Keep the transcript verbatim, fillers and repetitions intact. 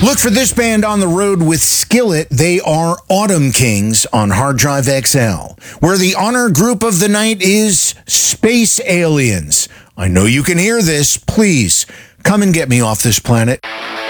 Look for this band on the road with Skillet. They are Autumn Kings on Hard Drive X L, where the honor group of the night is Space Aliens. I know you can hear this. Please come and get me off this planet.